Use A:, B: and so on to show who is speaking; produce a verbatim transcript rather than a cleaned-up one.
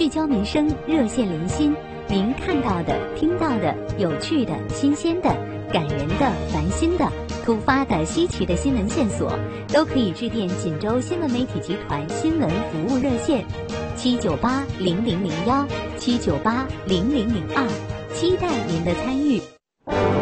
A: 聚焦民生，热线连心，您看到的、听到的、有趣的、新鲜的、感人的、烦心的、突发的、稀奇的新闻线索，都可以致电锦州新闻媒体集团新闻服务热线七九八零零零幺七九八零零零二，期待您的参与。